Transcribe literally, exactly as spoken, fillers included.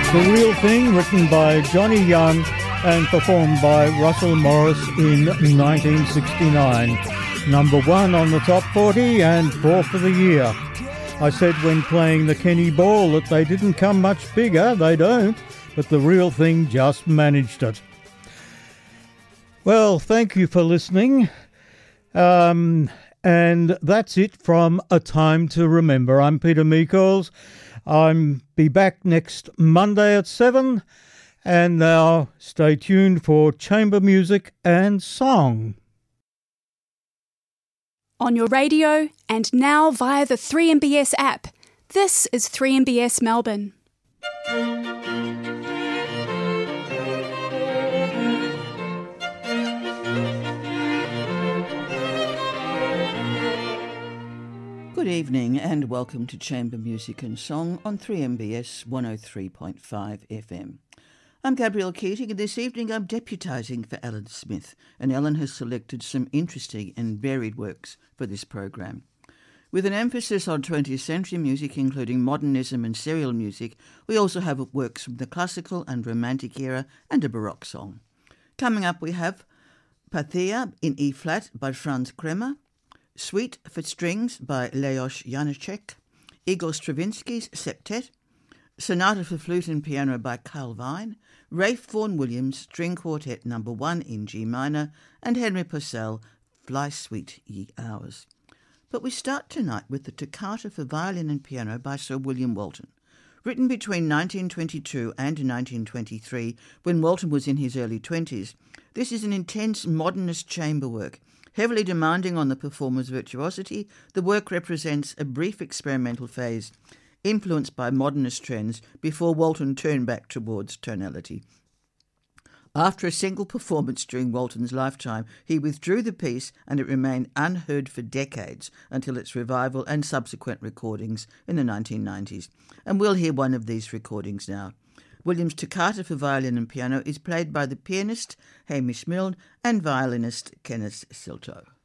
The Real Thing, written by Johnny Young and performed by Russell Morris in nineteen sixty-nine. Number one on the top forty and four for the year. I said when playing the Kenny Ball that they didn't come much bigger, they don't, but The Real Thing just managed it. Well, thank you for listening. Um, and that's it from A Time to Remember. I'm Peter Meikles. I'll be back next Monday at seven. And now stay tuned for chamber music and song. On your radio and now via the three M B S app. This is three M B S Melbourne. Good evening and welcome to Chamber Music and Song on three M B S one oh three point five F M. I'm Gabrielle Keating and this evening I'm deputising for Ellen Smith, and Ellen has selected some interesting and varied works for this program. With an emphasis on twentieth century music including modernism and serial music, we also have works from the classical and romantic era and a Baroque song. Coming up we have Parthia in E-flat by Franz Kremer, Suite for Strings by Leos Janáček, Igor Stravinsky's Septet, Sonata for Flute and Piano by Carl Vine, Ralph Vaughan Williams String Quartet Number one in G minor, and Henry Purcell Fly Sweet Ye Hours. But we start tonight with the Toccata for Violin and Piano by Sir William Walton. Written between nineteen twenty-two and nineteen twenty-three, when Walton was in his early twenties, this is an intense modernist chamber work. Heavily demanding on the performer's virtuosity, the work represents a brief experimental phase influenced by modernist trends before Walton turned back towards tonality. After a single performance during Walton's lifetime, he withdrew the piece and it remained unheard for decades until its revival and subsequent recordings in the nineteen nineties. And we'll hear one of these recordings now. Williams' Toccata for Violin and Piano is played by the pianist Hamish Milne and violinist Kenneth Silto.